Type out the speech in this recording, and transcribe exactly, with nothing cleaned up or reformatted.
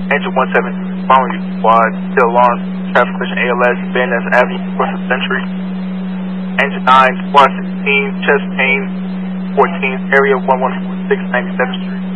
Engine one seven, following you, squad, still alarm, traffic collision A L S, Van Ness Avenue, across the Century. Engine nine, squad sixteen, chest pain, fourteen, area one one four six, ninety-seventh Street.